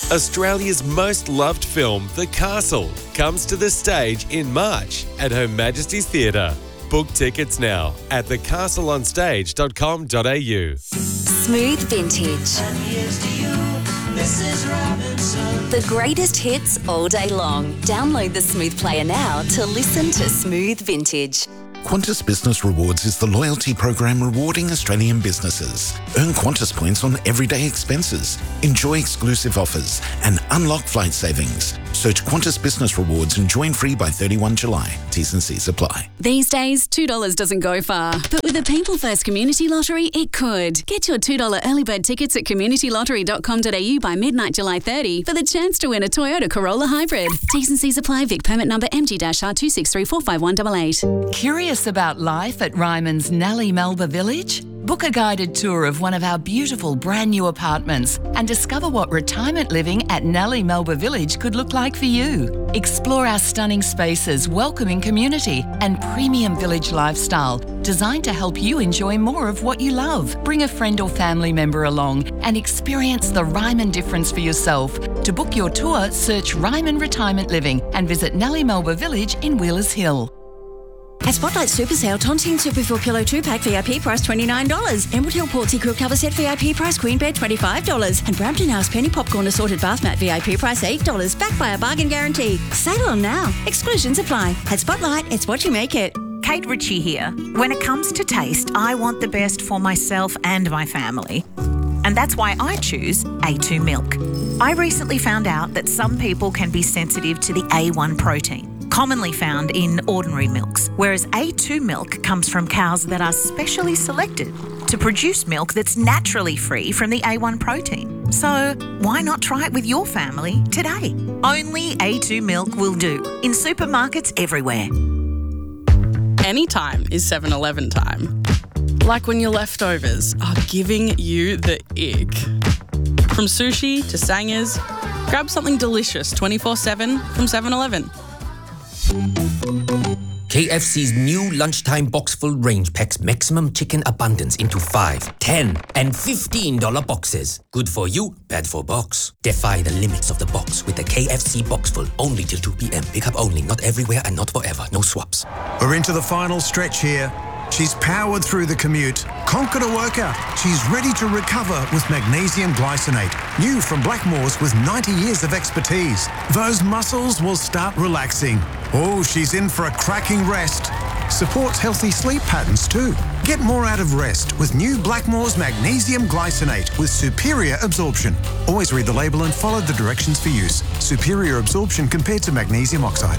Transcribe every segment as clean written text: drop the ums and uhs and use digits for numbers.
Australia's most loved film, The Castle, comes to the stage in March at Her Majesty's Theatre. Book tickets now at thecastleonstage.com.au. Smooth Vintage. The greatest hits all day long. Download the Smooth player now to listen to Smooth Vintage. Qantas Business Rewards is the loyalty program rewarding Australian businesses. Earn Qantas points on everyday expenses, enjoy exclusive offers, and unlock flight savings. Search Qantas Business Rewards and join free by 31 July. T's and C's apply. These days, $2 doesn't go far. But with the People First Community Lottery, it could. Get your $2 early bird tickets at communitylottery.com.au by midnight July 30 for the chance to win a Toyota Corolla Hybrid. T's and C's apply. Vic permit number MG-R26345188. Curious about life at Ryman's Nellie Melba Village? Book a guided tour of one of our beautiful brand new apartments and discover what retirement living at Nellie Melba Village could look like for you. Explore our stunning spaces, welcoming community and premium village lifestyle designed to help you enjoy more of what you love. Bring a friend or family member along and experience the Ryman difference for yourself. To book your tour, search Ryman Retirement Living and visit Nellie Melba Village in Wheelers Hill. At Spotlight Super Sale, Tontine Super 4 Pillow 2-pack VIP price $29. Emerald Hill Portsea Quilt Cover Set VIP price Queen Bed $25. And Brampton House Penny Popcorn Assorted Bath Mat VIP price $8. Backed by a bargain guarantee. Sale on now. Exclusions apply. At Spotlight, it's what you make it. Kate Ritchie here. When it comes to taste, I want the best for myself and my family. And that's why I choose A2 milk. I recently found out that some people can be sensitive to the A1 protein, commonly found in ordinary milks, whereas A2 milk comes from cows that are specially selected to produce milk that's naturally free from the A1 protein. So why not try it with your family today? Only A2 milk will do in supermarkets everywhere. Anytime is 7-Eleven time. Like when your leftovers are giving you the ick. From sushi to sangers, grab something delicious 24/7 from 7-Eleven. KFC's new lunchtime box full range packs maximum chicken abundance into $5, $10, and $15 boxes. Good for you, bad for box. Defy the limits of the box with the KFC box full only till 2 p.m. Pick up only, not everywhere and not forever. No swaps. We're into the final stretch here. She's powered through the commute, conquered a workout. She's ready to recover with magnesium glycinate. New from Blackmores with 90 years of expertise. Those muscles will start relaxing. Oh, she's in for a cracking rest. Supports healthy sleep patterns too. Get more out of rest with new Blackmores magnesium glycinate with superior absorption. Always read the label and follow the directions for use. Superior absorption compared to magnesium oxide.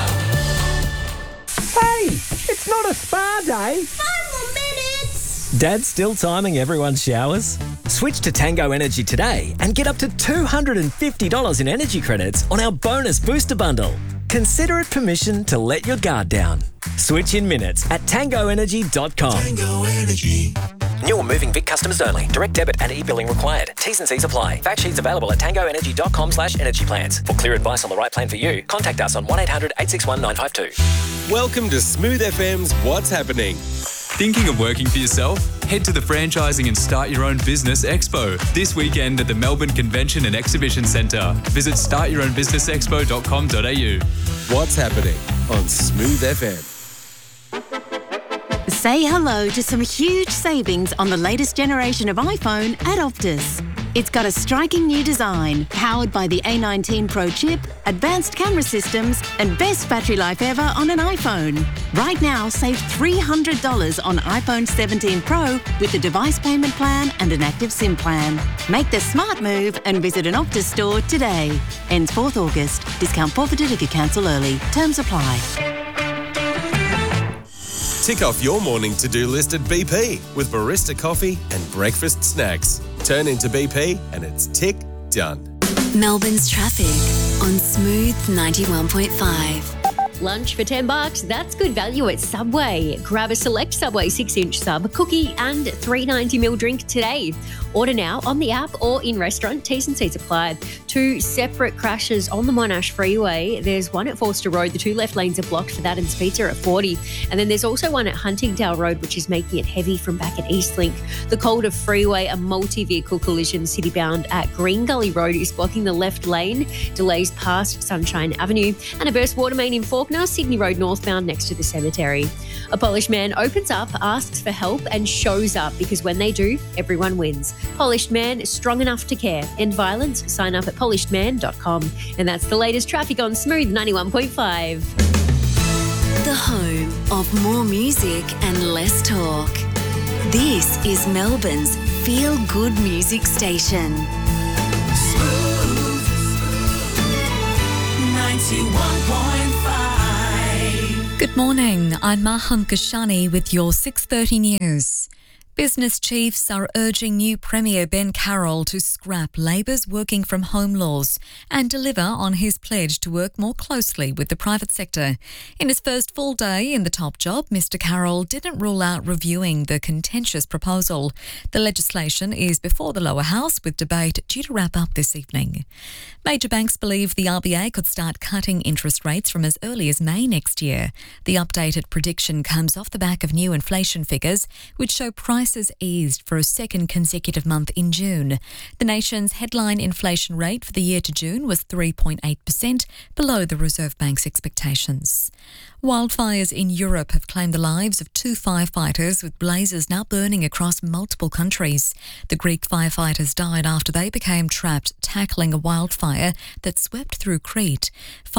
Hey, it's not a spa day. 5 more minutes. Dad's still timing everyone's showers. Switch to Tango Energy today and get up to $250 in energy credits on our bonus booster bundle. Consider it permission to let your guard down. Switch in minutes at tangoenergy.com. Tango Energy. New or moving Vic customers only. Direct debit and e-billing required. T's and C's apply. Fact sheets available at tangoenergy.com/energy plans. For clear advice on the right plan for you, contact us on 1800 861 952. Welcome to Smooth FM's What's Happening. Thinking of working for yourself? Head to the Franchising and Start Your Own Business Expo this weekend at the Melbourne Convention and Exhibition Centre. Visit startyourownbusinessexpo.com.au. What's Happening on Smooth FM. Say hello to some huge savings on the latest generation of iPhone at Optus. It's got a striking new design, powered by the A19 Pro chip, advanced camera systems, and best battery life ever on an iPhone. Right now, save $300 on iPhone 17 Pro with a device payment plan and an active SIM plan. Make the smart move and visit an Optus store today. Ends 4th August. Discount forfeited if you cancel early. Terms apply. Tick off your morning to-do list at BP with barista coffee and breakfast snacks. Turn into BP and it's tick done. Melbourne's traffic on Smooth 91.5. Lunch for $10, that's good value at Subway. Grab a select Subway 6-inch sub, cookie and $3.90 drink today. Order now on the app or in restaurant. T's and C's apply. 2 separate crashes on the Monash Freeway. There's one at Forster Road. The 2 left lanes are blocked for that, and speeds are at 40. And then there's also one at Huntingdale Road, which is making it heavy from back at Eastlink. The Calder Freeway, a multi-vehicle collision citybound at Green Gully Road is blocking the left lane. Delays past Sunshine Avenue. And a burst water main in Fawkner, Sydney Road northbound next to the cemetery. A Polished Man opens up, asks for help and shows up, because when they do, everyone wins. Polished Man, strong enough to care. End violence? Sign up at polishedman.com. And that's the latest traffic on Smooth 91.5. The home of more music and less talk. This is Melbourne's feel-good music station. Smooth 91.5. Good morning, I'm Mahan Kashani with your 6:30 news. Business chiefs are urging new Premier Ben Carroll to scrap Labor's working from home laws and deliver on his pledge to work more closely with the private sector. In his first full day in the top job, Mr Carroll didn't rule out reviewing the contentious proposal. The legislation is before the lower house, with debate due to wrap up this evening. Major banks believe the RBA could start cutting interest rates from as early as May next year. The updated prediction comes off the back of new inflation figures, which show prices eased for a second consecutive month in June. The nation's headline inflation rate for the year to June was 3.8%, below the Reserve Bank's expectations. Wildfires in Europe have claimed the lives of 2 firefighters, with blazes now burning across multiple countries. The Greek firefighters died after they became trapped tackling a wildfire that swept through Crete.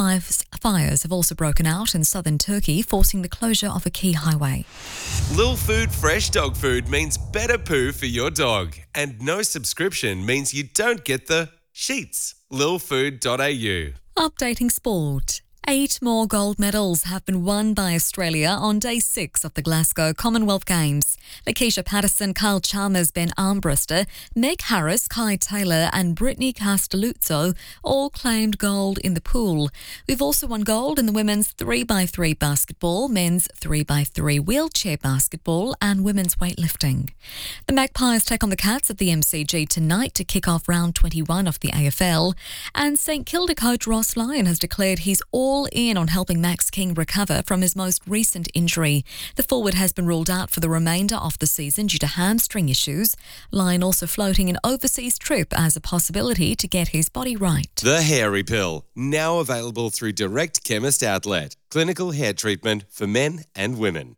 5 fires have also broken out in southern Turkey, forcing the closure of a key highway. Lil Food fresh dog food means better poo for your dog, and no subscription means you don't get the sheets. lilfood.au. Updating sport. 8 more gold medals have been won by Australia on day 6 of the Glasgow Commonwealth Games. Lakeisha Patterson, Kyle Chalmers, Ben Armbruster, Meg Harris, Kai Taylor and Brittany Castelluzzo all claimed gold in the pool. We've also won gold in the women's 3x3 basketball, men's 3x3 wheelchair basketball and women's weightlifting. The Magpies take on the Cats at the MCG tonight to kick off round 21 of the AFL. And St Kilda coach Ross Lyon has declared he's all in on helping Max King recover from his most recent injury. The forward has been ruled out for the remainder of the season due to hamstring issues. Lyon also floating an overseas trip as a possibility to get his body right. The Hairy Pill, now available through Direct Chemist Outlet. Clinical hair treatment for men and women.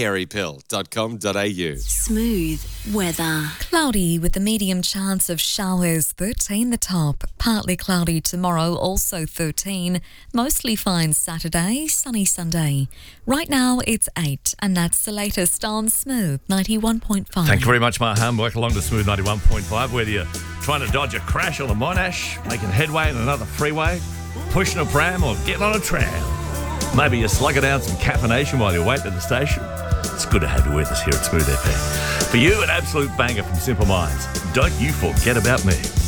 thehairypill.com.au. Smooth weather. Cloudy with a medium chance of showers, 13 the top. Partly cloudy tomorrow, also 13. Mostly fine Saturday, sunny Sunday. Right now it's 8, and that's the latest on Smooth 91.5. Thank you very much, Mahan. Welcome along to Smooth 91.5, whether you're trying to dodge a crash on the Monash, making headway in another freeway, pushing a pram or getting on a tram. Maybe you're slugging down some caffeination while you're waiting at the station. It's good to have you with us here at Smooth FM. For you, an absolute banger from Simple Minds. Don't you forget about me.